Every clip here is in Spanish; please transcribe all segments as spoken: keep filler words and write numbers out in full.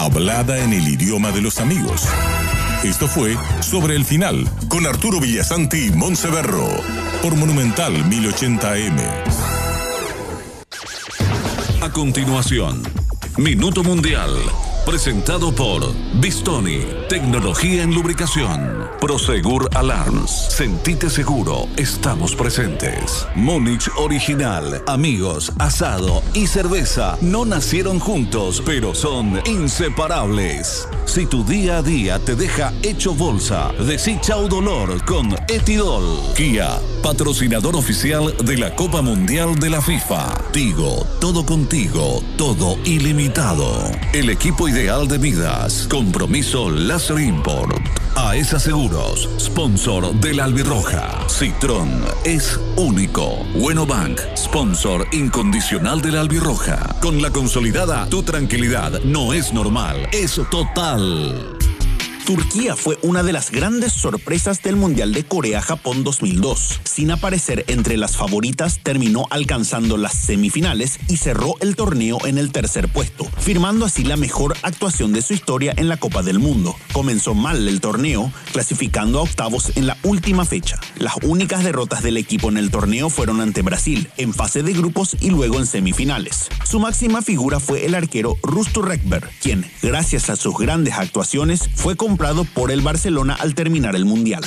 hablada en el idioma de los amigos. Esto fue Sobre el Final, con Arturo Villasanti y Montseverro, por Monumental mil ochenta A M. A continuación, Minuto Mundial, presentado por Bistoni, tecnología en lubricación. Prosegur Alarms, sentite seguro, estamos presentes. Múnich Original, amigos, asado y cerveza no nacieron juntos, pero son inseparables. Si tu día a día te deja hecho bolsa, decí chau dolor con Etidol. Kia, patrocinador oficial de la Copa Mundial de la FIFA. Tigo, todo contigo, todo ilimitado. El equipo ideal de vidas. Compromiso Láser Import. A E S A Seguros, sponsor de la Albirroja. Citrón es único. Bueno Bank, sponsor incondicional de la Albirroja. Con la consolidada, tu tranquilidad no es normal, es total. Turquía fue una de las grandes sorpresas del Mundial de Corea-Japón dos mil dos. Sin aparecer entre las favoritas, terminó alcanzando las semifinales y cerró el torneo en el tercer puesto, firmando así la mejor actuación de su historia en la Copa del Mundo. Comenzó mal el torneo, clasificando a octavos en la última fecha. Las únicas derrotas del equipo en el torneo fueron ante Brasil, en fase de grupos y luego en semifinales. Su máxima figura fue el arquero Rustu Rekber, quien, gracias a sus grandes actuaciones, fue comprado por el Barcelona al terminar el Mundial.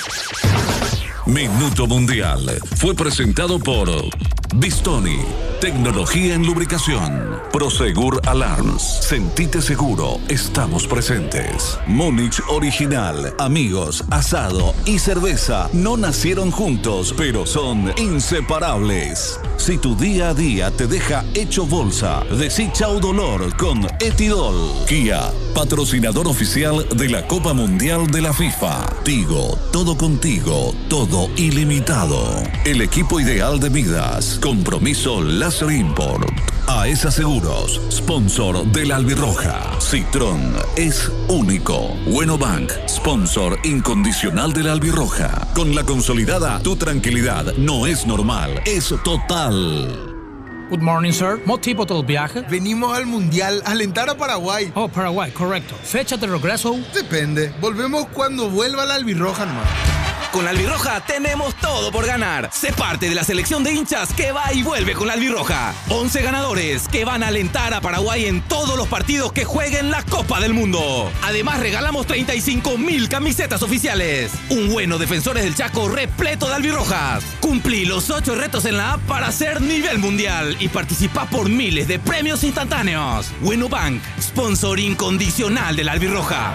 Minuto Mundial fue presentado por Bistoni, tecnología en lubricación. Prosegur Alarms, sentite seguro, estamos presentes. Múnich Original, amigos, asado y cerveza no nacieron juntos, pero son inseparables. Si tu día a día te deja hecho bolsa, decí chau dolor con Etidol. Kia, patrocinador oficial de la Copa Mundial de la FIFA. Tigo, todo contigo, todo ilimitado. El equipo ideal de vidas. Compromiso Láser Import. A E S A Seguros, sponsor de la Albirroja. Citrón es único. Bueno Bank, sponsor incondicional de la Albirroja. Con la consolidada, tu tranquilidad no es normal, es total. Good morning, sir. ¿Motivo del viaje? Venimos al Mundial a alentar a Paraguay. Oh, Paraguay, correcto. ¿Fecha de regreso? Depende. Volvemos cuando vuelva la Albirroja nomás. Con la Albirroja tenemos todo por ganar. Sé parte de la selección de hinchas que va y vuelve con la Albirroja. once ganadores que van a alentar a Paraguay en todos los partidos que jueguen la Copa del Mundo. Además, regalamos treinta y cinco mil camisetas oficiales. Un bueno Defensores del Chaco repleto de albirrojas. Cumplí los ocho retos en la app para ser nivel mundial y participá por miles de premios instantáneos. Bueno Bank, sponsor incondicional de la Albirroja.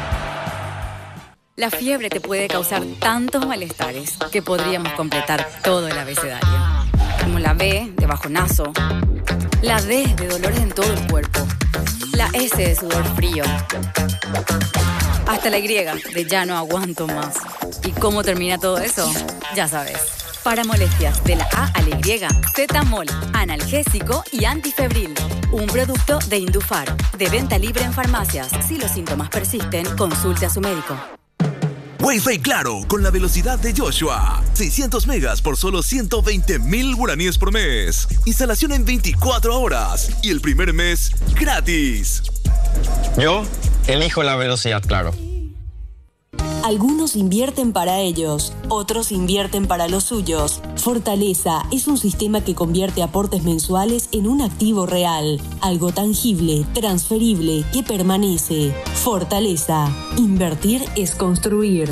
La fiebre te puede causar tantos malestares que podríamos completar todo el abecedario. Como la B de bajonazo, la D de dolores en todo el cuerpo, la S de sudor frío, hasta la Y de ya no aguanto más. ¿Y cómo termina todo eso? Ya sabes. Para molestias de la A a la Y, Zetamol, analgésico y antifebril. Un producto de Indufar, de venta libre en farmacias. Si los síntomas persisten, consulte a su médico. Wi-Fi Claro, con la velocidad de Joshua. seiscientos megas por solo ciento veinte mil guaraníes por mes. Instalación en veinticuatro horas. Y el primer mes, gratis. Yo elijo la velocidad Claro. Algunos invierten para ellos, otros invierten para los suyos. Fortaleza es un sistema que convierte aportes mensuales en un activo real, algo tangible, transferible, que permanece. Fortaleza. Invertir es construir.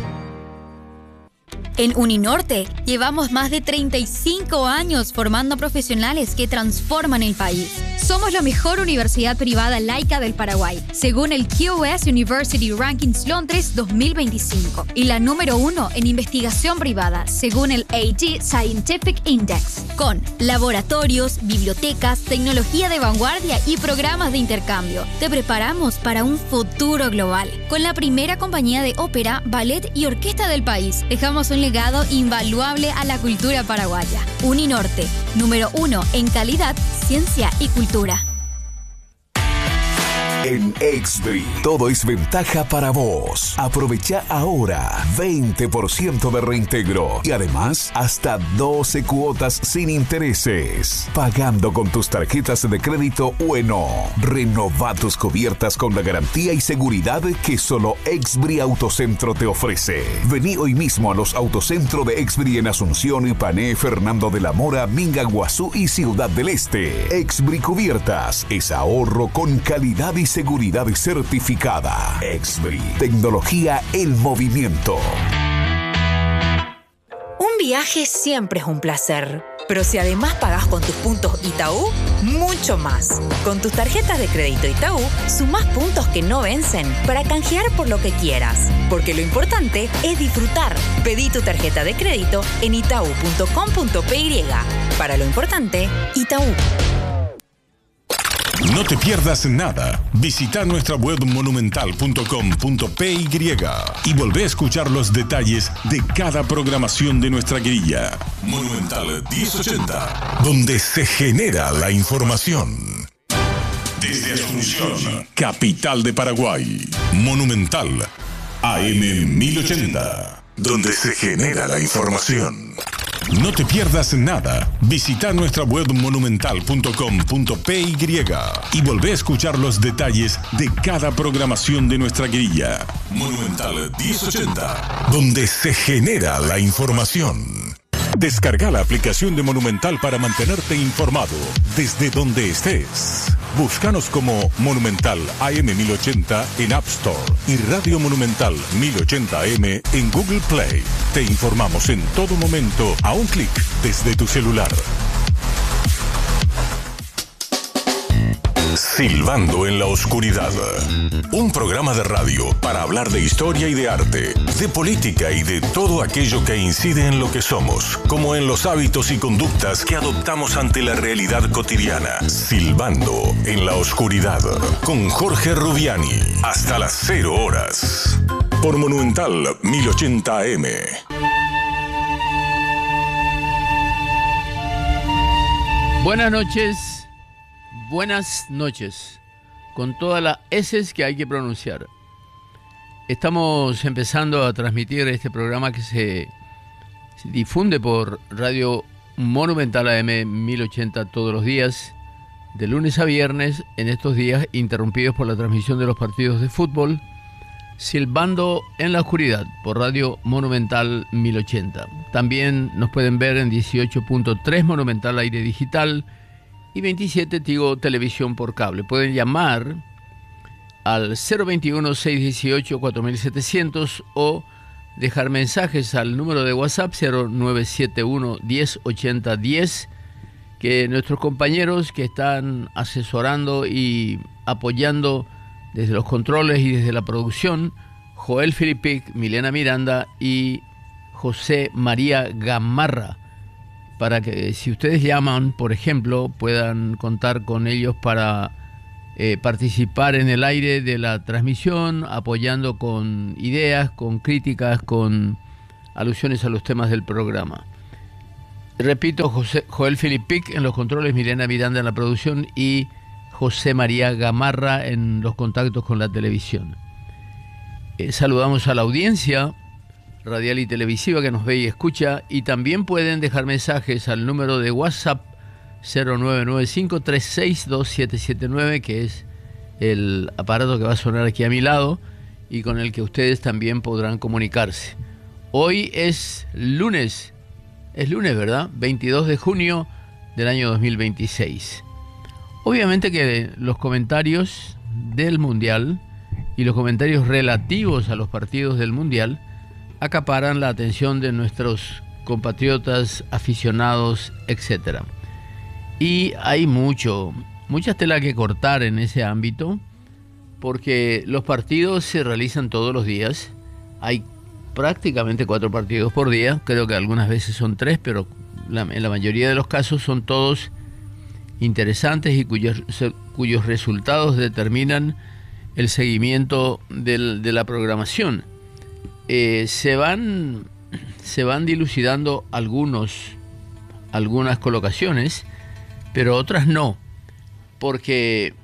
En Uninorte llevamos más de treinta y cinco años formando profesionales que transforman el país. Somos la mejor universidad privada laica del Paraguay, según el Q S University Rankings Londres dos mil veinticinco, y la número uno en investigación privada, según el A G Scientific Index, con laboratorios, bibliotecas, tecnología de vanguardia y programas de intercambio. Te preparamos para un futuro global. Con la primera compañía de ópera, ballet y orquesta del país, dejamos un legado invaluable a la cultura paraguaya. Uninorte, número uno en calidad, ciencia y cultura. En Exbri, todo es ventaja para vos. Aprovecha ahora veinte por ciento de reintegro y además hasta doce cuotas sin intereses. Pagando con tus tarjetas de crédito Ueno. Renova tus cubiertas con la garantía y seguridad que solo Exbri Autocentro te ofrece. Vení hoy mismo a los autocentros de Exbri en Asunción, Ipané, Fernando de la Mora, Minga, Guazú y Ciudad del Este. Exbri Cubiertas es ahorro con calidad y seguridad certificada. Exbri, tecnología en movimiento. Un viaje siempre es un placer, pero si además pagás con tus puntos Itaú, mucho más. Con tus tarjetas de crédito Itaú, sumás puntos que no vencen para canjear por lo que quieras. Porque lo importante es disfrutar. Pedí tu tarjeta de crédito en itaú punto com punto pe y. Para lo importante, Itaú. No te pierdas nada. Visita nuestra web monumental punto com punto pe y volvé a escuchar los detalles de cada programación de nuestra grilla. Monumental diez ochenta, donde se genera la información. Desde Asunción, capital de Paraguay. Monumental A M mil ochenta, donde se genera la información. No te pierdas nada. Visita nuestra web monumental punto com punto pe y volvé a escuchar los detalles de cada programación de nuestra grilla. Monumental diez ochenta, donde se genera la información. Descarga la aplicación de Monumental para mantenerte informado desde donde estés. Búscanos como Monumental A M mil ochenta en App Store y Radio Monumental mil ochenta A M en Google Play. Te informamos en todo momento a un clic desde tu celular. Silbando en la Oscuridad. Un programa de radio para hablar de historia y de arte, de política y de todo aquello que incide en lo que somos, como en los hábitos y conductas que adoptamos ante la realidad cotidiana. Silbando en la Oscuridad, con Jorge Rubiani, hasta las cero horas. Por Monumental mil ochenta A M. Buenas noches. Buenas noches, con todas las eses que hay que pronunciar. Estamos empezando a transmitir este programa que se, se difunde por Radio Monumental A M mil ochenta todos los días, de lunes a viernes, en estos días interrumpidos por la transmisión de los partidos de fútbol, Silbando en la Oscuridad por Radio Monumental mil ochenta. También nos pueden ver en dieciocho punto tres Monumental Aire Digital y veintisiete Tigo Televisión por cable. Pueden llamar al cero veintiuno, seiscientos dieciocho, cuatro mil setecientos o dejar mensajes al número de WhatsApp cero nueve siete uno, diez ochenta diez, que nuestros compañeros que están asesorando y apoyando desde los controles y desde la producción, Joel Filipic, Milena Miranda y José María Gamarra, para que si ustedes llaman, por ejemplo, puedan contar con ellos para eh, participar en el aire de la transmisión, apoyando con ideas, con críticas, con alusiones a los temas del programa. Repito, José, Joel Filipic en los controles, Milena Miranda en la producción y José María Gamarra en los contactos con la televisión. Eh, saludamos a la audiencia radial y televisiva que nos ve y escucha, y también pueden dejar mensajes al número de WhatsApp cero nueve nueve cinco, tres seis dos, siete siete nueve, que es el aparato que va a sonar aquí a mi lado y con el que ustedes también podrán comunicarse. Hoy es lunes, es lunes, ¿verdad? veintidós de junio del año dos mil veintiséis. Obviamente que los comentarios del Mundial y los comentarios relativos a los partidos del Mundial acaparan la atención de nuestros compatriotas, aficionados, etcétera. Y hay mucho, mucha tela que cortar en ese ámbito, porque los partidos se realizan todos los días. Hay prácticamente cuatro partidos por día, creo que algunas veces son tres, pero la, en la mayoría de los casos son todos interesantes y cuyos, cuyos resultados determinan el seguimiento del, de la programación. Eh, se van se van dilucidando algunos algunas colocaciones, pero otras no, porque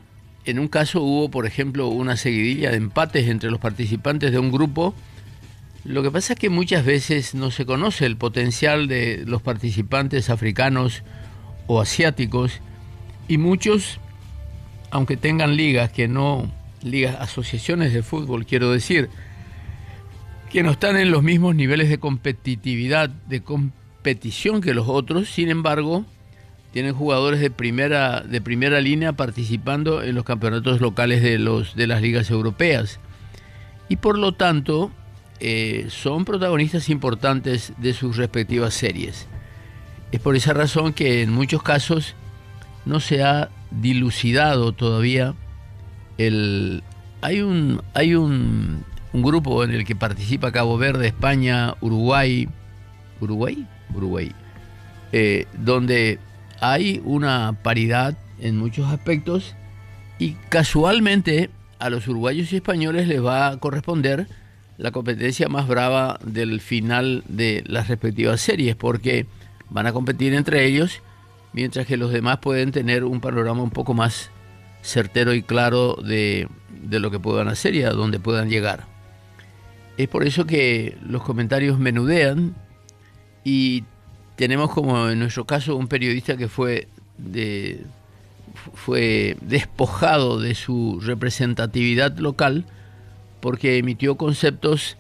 en un caso hubo, por ejemplo, una seguidilla de empates entre los participantes de un grupo. Lo que pasa es que muchas veces no se conoce el potencial de los participantes africanos o asiáticos, y muchos, aunque tengan ligas que no, ligas, asociaciones de fútbol, quiero decir, que no están en los mismos niveles de competitividad, de competición que los otros, sin embargo, tienen jugadores de primera, de primera línea participando en los campeonatos locales de, los, de las ligas europeas. Y por lo tanto, eh, son protagonistas importantes de sus respectivas series. Es por esa razón que en muchos casos no se ha dilucidado todavía el... Hay un, hay un, un grupo en el que participa Cabo Verde, España, Uruguay, Uruguay, Uruguay, eh, donde hay una paridad en muchos aspectos y casualmente a los uruguayos y españoles les va a corresponder la competencia más brava del final de las respectivas series, porque van a competir entre ellos, mientras que los demás pueden tener un panorama un poco más certero y claro de, de lo que puedan hacer y a dónde puedan llegar. Es por eso que los comentarios menudean y tenemos, como en nuestro caso, un periodista que fue, de, fue despojado de su representatividad local porque emitió conceptos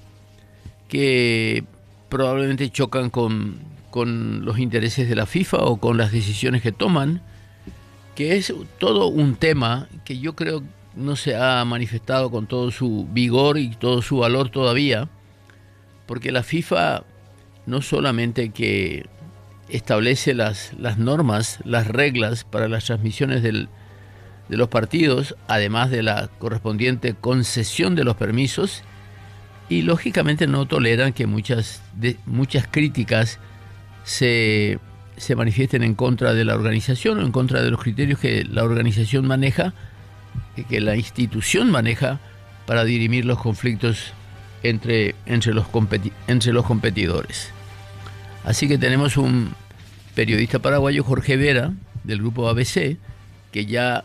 que probablemente chocan con, con los intereses de la FIFA o con las decisiones que toman, que es todo un tema que yo creo no se ha manifestado con todo su vigor y todo su valor todavía, porque la FIFA no solamente que establece las, las normas, las reglas para las transmisiones del, de los partidos, además de la correspondiente concesión de los permisos, y lógicamente no toleran que muchas, de, muchas críticas se, se manifiesten en contra de la organización o en contra de los criterios que la organización maneja, que la institución maneja para dirimir los conflictos entre, entre, los, competi- entre los competidores. Así que tenemos un periodista paraguayo, Jorge Vera, del grupo A B C, que ya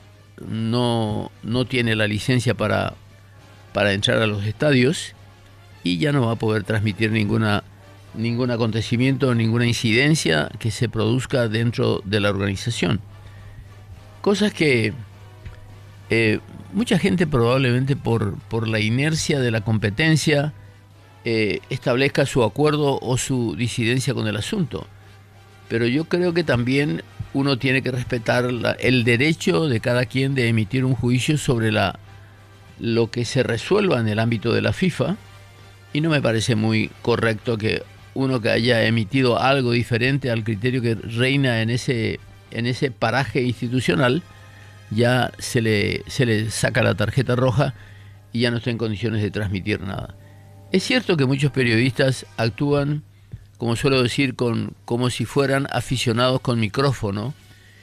no, no tiene la licencia para, para entrar a los estadios y ya no va a poder transmitir ninguna, ningún acontecimiento, ninguna incidencia que se produzca dentro de la organización. Cosas que eh, mucha gente probablemente por, por la inercia de la competencia Eh, establezca su acuerdo o su disidencia con el asunto. Pero yo creo que también uno tiene que respetar la, el derecho de cada quien de emitir un juicio sobre la, lo que se resuelva en el ámbito de la FIFA, y no me parece muy correcto que uno que haya emitido algo diferente al criterio que reina en ese, en ese paraje institucional ya se le, se le saca la tarjeta roja y ya no está en condiciones de transmitir nada. Es cierto que muchos periodistas actúan, como suelo decir, con, como si fueran aficionados con micrófono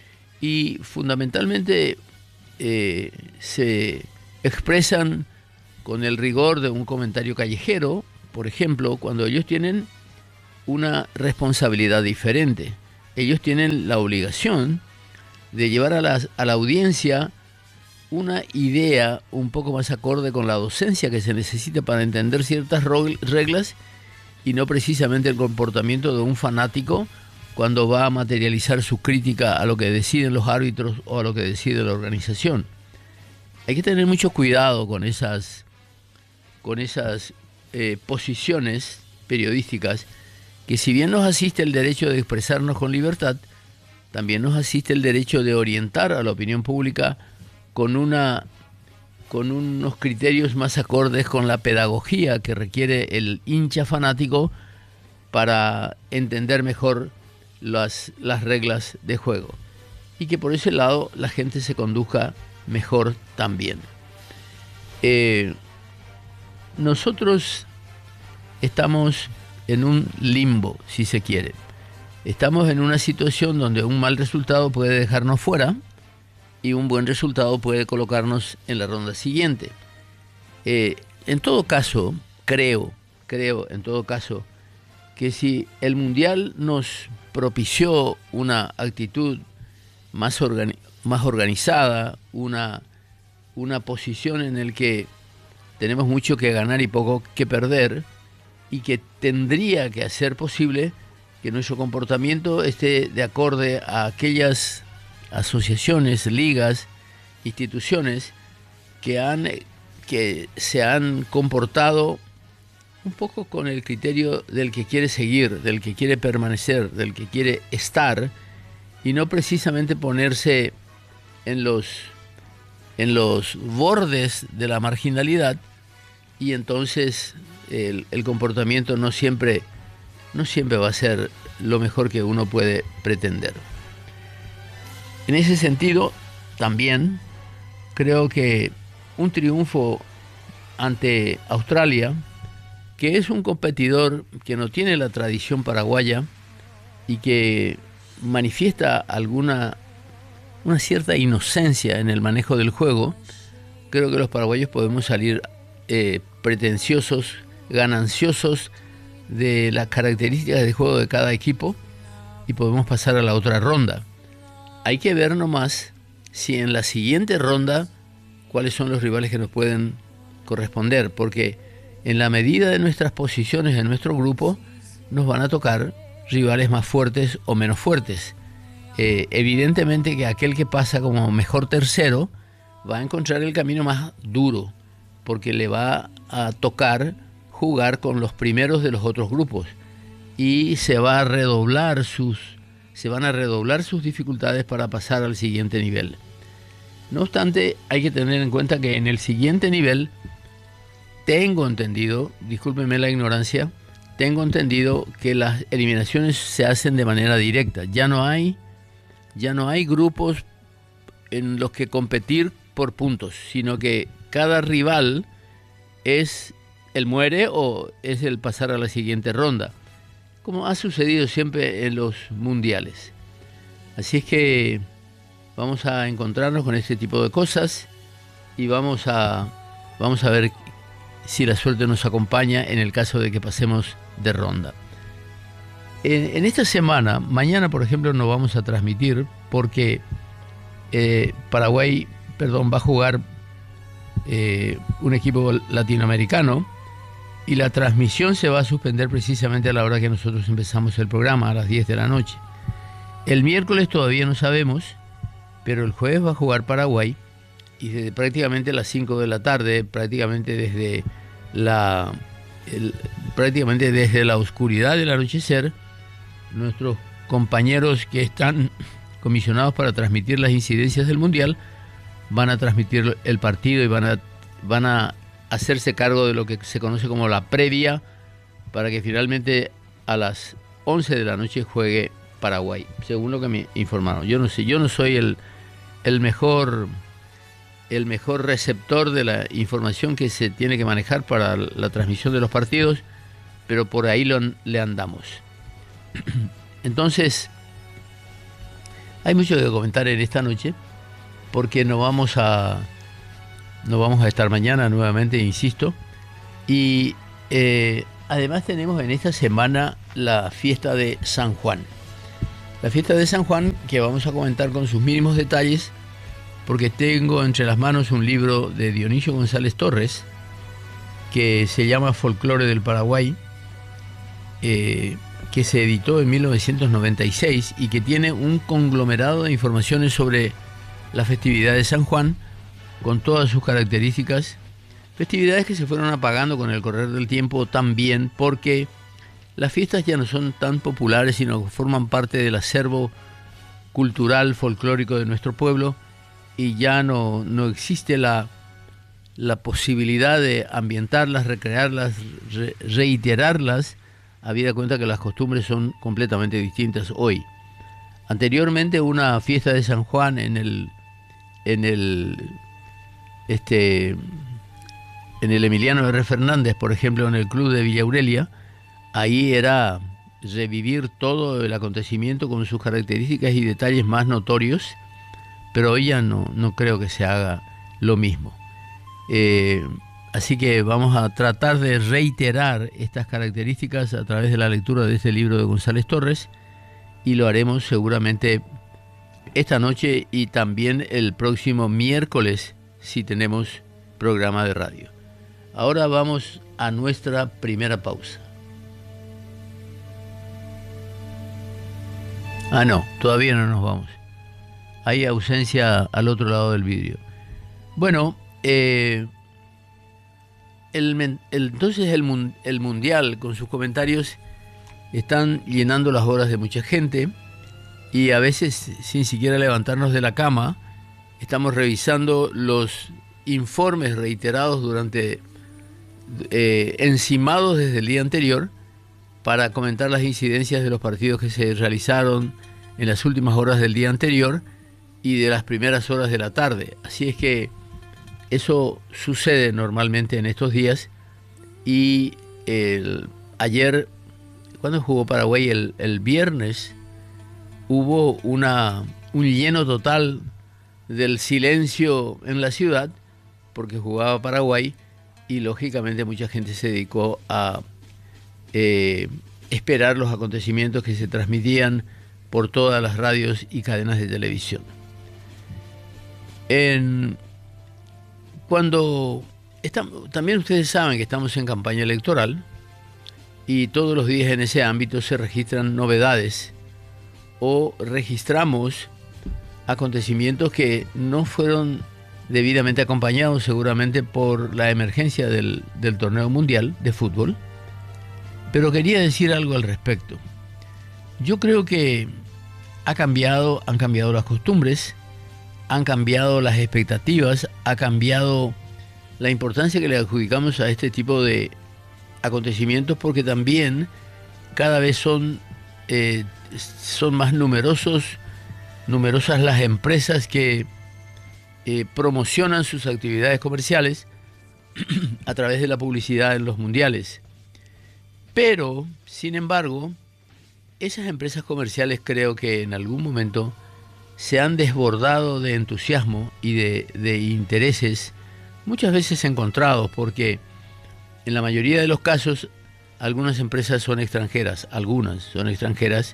y fundamentalmente eh, se expresan con el rigor de un comentario callejero, por ejemplo, cuando ellos tienen una responsabilidad diferente. Ellos tienen la obligación de llevar a la, a la audiencia una idea un poco más acorde con la docencia que se necesita para entender ciertas reglas y no precisamente el comportamiento de un fanático cuando va a materializar su crítica a lo que deciden los árbitros o a lo que decide la organización. Hay que tener mucho cuidado con esas, con esas eh, posiciones periodísticas que, si bien nos asiste el derecho de expresarnos con libertad, también nos asiste el derecho de orientar a la opinión pública con una con unos criterios más acordes con la pedagogía que requiere el hincha fanático para entender mejor las, las reglas de juego, y que por ese lado la gente se conduzca mejor también. Eh, nosotros estamos en un limbo, si se quiere. Estamos en una situación donde un mal resultado puede dejarnos fuera y un buen resultado puede colocarnos en la ronda siguiente. Eh, en todo caso, creo, creo en todo caso, que si el Mundial nos propició una actitud más, organi- más organizada, una, una posición en la que tenemos mucho que ganar y poco que perder, y que tendría que hacer posible que nuestro comportamiento esté de acorde a aquellas asociaciones, ligas, instituciones que han que se han comportado un poco con el criterio del que quiere seguir, del que quiere permanecer, del que quiere estar, y no precisamente ponerse en los en los bordes de la marginalidad, y entonces el, el comportamiento no siempre no siempre va a ser lo mejor que uno puede pretender. En ese sentido, también creo que un triunfo ante Australia, que es un competidor que no tiene la tradición paraguaya y que manifiesta alguna una cierta inocencia en el manejo del juego, creo que los paraguayos podemos salir eh, pretenciosos, gananciosos de las características de juego de cada equipo, y podemos pasar a la otra ronda. Hay que ver nomás si en la siguiente ronda cuáles son los rivales que nos pueden corresponder, porque en la medida de nuestras posiciones en nuestro grupo nos van a tocar rivales más fuertes o menos fuertes. Eh, evidentemente que aquel que pasa como mejor tercero va a encontrar el camino más duro, porque le va a tocar jugar con los primeros de los otros grupos, y se va a redoblar sus se van a redoblar sus dificultades para pasar al siguiente nivel. No obstante, hay que tener en cuenta que en el siguiente nivel, tengo entendido, discúlpenme la ignorancia, tengo entendido que las eliminaciones se hacen de manera directa. Ya no hay, ya no hay grupos en los que competir por puntos, sino que cada rival es el muere o es el pasar a la siguiente ronda, como ha sucedido siempre en los mundiales. Así es que vamos a encontrarnos con este tipo de cosas y vamos a, vamos a ver si la suerte nos acompaña en el caso de que pasemos de ronda. En, en esta semana, mañana por ejemplo, no vamos a transmitir porque eh, Paraguay, perdón, va a jugar eh, un equipo latinoamericano, y la transmisión se va a suspender precisamente a la hora que nosotros empezamos el programa, a las diez de la noche. El miércoles todavía no sabemos, pero el jueves va a jugar Paraguay, y desde prácticamente las cinco de la tarde, prácticamente desde la, el, prácticamente desde la oscuridad del anochecer, nuestros compañeros que están comisionados para transmitir las incidencias del Mundial van a transmitir el partido y van a, van a hacerse cargo de lo que se conoce como la previa, para que finalmente a las once de la noche juegue Paraguay, según lo que me informaron. Yo no sé, yo no soy el, el mejor el mejor receptor de la información que se tiene que manejar para la transmisión de los partidos, pero por ahí lo, le andamos. Entonces, hay mucho que comentar en esta noche, porque no vamos a no vamos a estar mañana nuevamente, insisto, y eh, además tenemos en esta semana la fiesta de San Juan. La fiesta de San Juan, que vamos a comentar con sus mínimos detalles, porque tengo entre las manos un libro de Dionisio González Torres, que se llama Folclore del Paraguay, eh, que se editó en mil novecientos noventa y seis y que tiene un conglomerado de informaciones sobre la festividad de San Juan, con todas sus características, festividades que se fueron apagando con el correr del tiempo también, porque las fiestas ya no son tan populares, sino que forman parte del acervo cultural, folclórico de nuestro pueblo, y ya no, no existe la, la posibilidad de ambientarlas, recrearlas, re, reiterarlas, habida cuenta que las costumbres son completamente distintas hoy. Anteriormente, una fiesta de San Juan en el en el este en el Emiliano R. Fernández, por ejemplo, en el club de Villa Aurelia, ahí era revivir todo el acontecimiento con sus características y detalles más notorios, pero hoy ya no, no creo que se haga lo mismo. Eh, así que vamos a tratar de reiterar estas características a través de la lectura de este libro de González Torres, y lo haremos seguramente esta noche y también el próximo miércoles si tenemos programa de radio. Ahora vamos a nuestra primera pausa. Ah, no, todavía no nos vamos. Hay ausencia al otro lado del vidrio. Bueno, eh, el, el, entonces el, el Mundial con sus comentarios están llenando las horas de mucha gente y a veces sin siquiera levantarnos de la cama estamos revisando los informes reiterados durante eh, encimados desde el día anterior para comentar las incidencias de los partidos que se realizaron en las últimas horas del día anterior y de las primeras horas de la tarde. Así es que eso sucede normalmente en estos días. Y el, ayer, cuando jugó Paraguay, el, el viernes, hubo una, un lleno total del silencio en la ciudad porque jugaba Paraguay y lógicamente mucha gente se dedicó a eh, esperar los acontecimientos que se transmitían por todas las radios y cadenas de televisión. En, cuando estamos, también ustedes saben que estamos en campaña electoral y todos los días en ese ámbito se registran novedades o registramos acontecimientos que no fueron debidamente acompañados seguramente por la emergencia del, del torneo mundial de fútbol. Pero quería decir algo al respecto. Yo creo que ha cambiado, han cambiado las costumbres, han cambiado las expectativas, ha cambiado la importancia que le adjudicamos a este tipo de acontecimientos porque también cada vez son, eh, son más numerosos, numerosas las empresas que eh, promocionan sus actividades comerciales a través de la publicidad en los mundiales. Pero, sin embargo, esas empresas comerciales creo que en algún momento se han desbordado de entusiasmo y de, de intereses muchas veces encontrados, porque en la mayoría de los casos algunas empresas son extranjeras, algunas son extranjeras,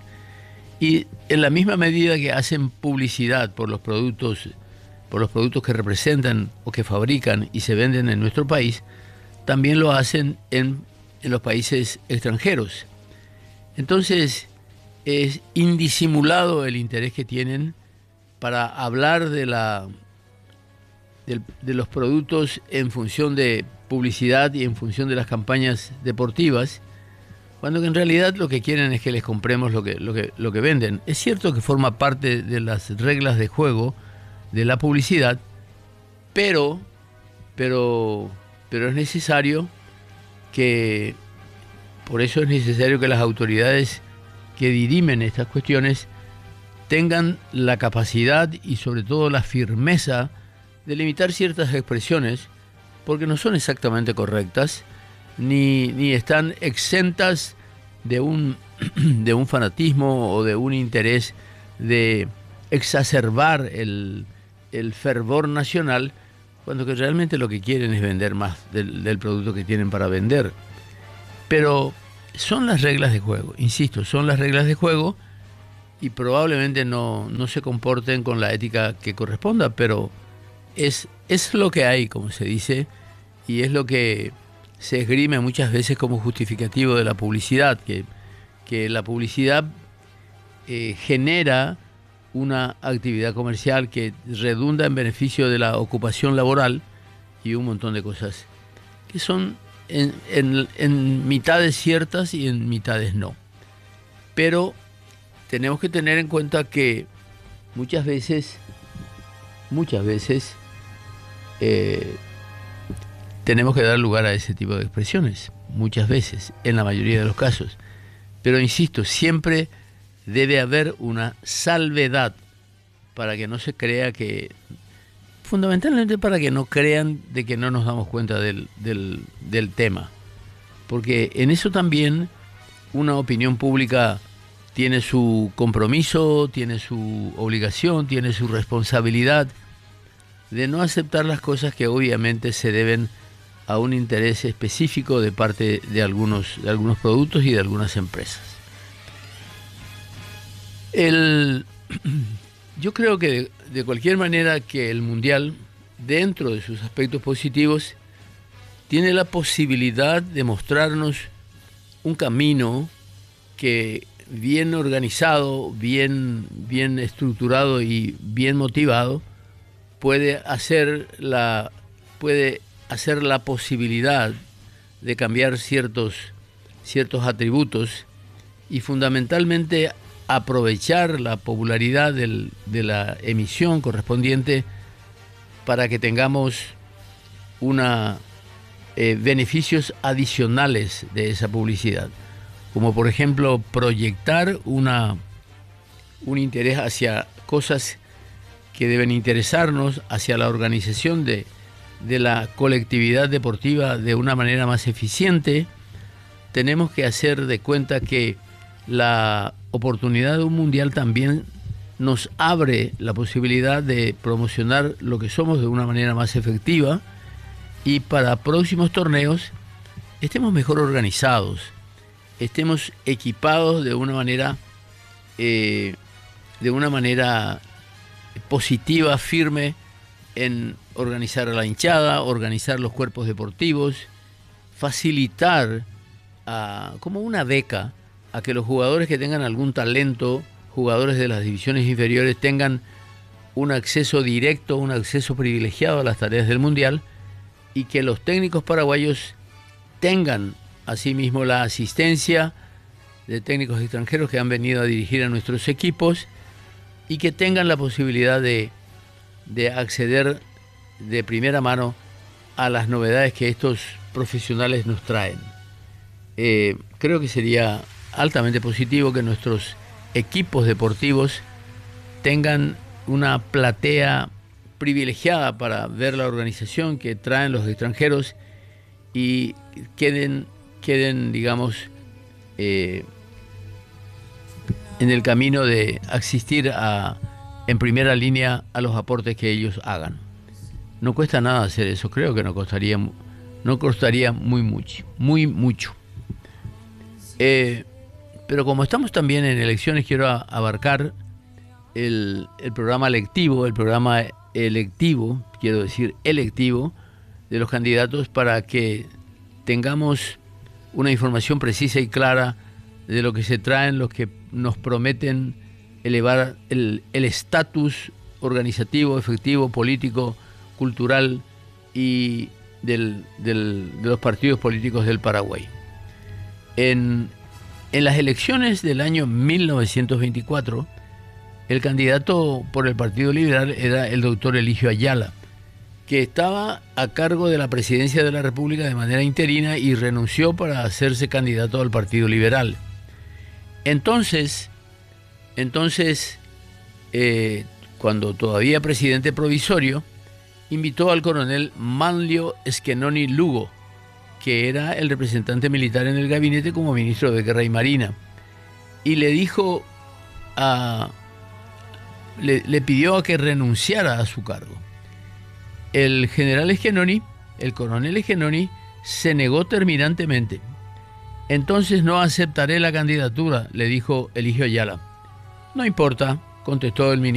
y en la misma medida que hacen publicidad por los productos, por los productos que representan o que fabrican y se venden en nuestro país, también lo hacen en, en los países extranjeros. Entonces, es indisimulado el interés que tienen para hablar de, la, de, de los productos en función de publicidad y en función de las campañas deportivas, cuando en realidad lo que quieren es que les compremos lo que, lo que, lo que venden. Es cierto que forma parte de las reglas de juego de la publicidad, pero, pero, pero es necesario que, por eso es necesario que las autoridades que dirimen estas cuestiones tengan la capacidad y sobre todo la firmeza de limitar ciertas expresiones, porque no son exactamente correctas, ni, ni están exentas de un, de un fanatismo o de un interés de exacerbar el, el fervor nacional, cuando que realmente lo que quieren es vender más del, del producto que tienen para vender. Pero son las reglas de juego, insisto, son las reglas de juego y probablemente no, no se comporten con la ética que corresponda, pero es, es lo que hay, como se dice, y es lo que se esgrime muchas veces como justificativo de la publicidad, que, que la publicidad eh, genera una actividad comercial que redunda en beneficio de la ocupación laboral y un montón de cosas que son en, en, en mitades ciertas y en mitades no. Pero tenemos que tener en cuenta que muchas veces, muchas veces, eh, tenemos que dar lugar a ese tipo de expresiones, muchas veces, en la mayoría de los casos. Pero insisto, siempre debe haber una salvedad para que no se crea que, fundamentalmente para que no crean de que no nos damos cuenta del, del, del tema. Porque en eso también una opinión pública tiene su compromiso, tiene su obligación, tiene su responsabilidad de no aceptar las cosas que obviamente se deben a un interés específico de parte de algunos, de algunos productos y de algunas empresas. El, yo creo que de, de cualquier manera que el Mundial dentro de sus aspectos positivos, tiene la posibilidad de mostrarnos un camino que, bien organizado, bien, bien estructurado y bien motivado, puede hacer la, puede hacer la posibilidad de cambiar ciertos, ciertos atributos y fundamentalmente aprovechar la popularidad del, de la emisión correspondiente para que tengamos una, eh, beneficios adicionales de esa publicidad, como por ejemplo proyectar una, un interés hacia cosas que deben interesarnos, hacia la organización de, de la colectividad deportiva de una manera más eficiente. Tenemos que hacer de cuenta que la oportunidad de un mundial también nos abre la posibilidad de promocionar lo que somos de una manera más efectiva, y para próximos torneos estemos mejor organizados, estemos equipados de una manera eh, de una manera positiva, firme, en organizar a la hinchada, organizar los cuerpos deportivos, facilitar a, como una beca a que los jugadores que tengan algún talento, jugadores de las divisiones inferiores, tengan un acceso directo, un acceso privilegiado a las tareas del Mundial, y que los técnicos paraguayos tengan asimismo la asistencia de técnicos extranjeros que han venido a dirigir a nuestros equipos, y que tengan la posibilidad de, de acceder de primera mano a las novedades que estos profesionales nos traen. Eh, creo que sería altamente positivo que nuestros equipos deportivos tengan una platea privilegiada para ver la organización que traen los extranjeros y queden, queden digamos, eh, en el camino de asistir a, en primera línea a los aportes que ellos hagan. No cuesta nada hacer eso, creo que no costaría, no costaría muy mucho, muy mucho. Eh, pero como estamos también en elecciones, quiero a, abarcar el, el programa electivo, el programa electivo, quiero decir electivo, de los candidatos, para que tengamos una información precisa y clara de lo que se traen, los que nos prometen elevar el estatus organizativo, efectivo, político, cultural y del, del, de los partidos políticos del Paraguay. En, en las elecciones del año mil novecientos veinticuatro, el candidato por el Partido Liberal era el doctor Eligio Ayala, que estaba a cargo de la presidencia de la República de manera interina y renunció para hacerse candidato al Partido Liberal. Entonces, entonces eh, cuando todavía presidente provisorio, invitó al coronel Manlio Schiavoni Lugo, que era el representante militar en el gabinete como ministro de Guerra y Marina, y le dijo a, le, le pidió a que renunciara a su cargo. El general Schiavoni, el coronel Schiavoni, se negó terminantemente. Entonces no aceptaré la candidatura, le dijo Eligio Ayala. No importa, contestó el ministro.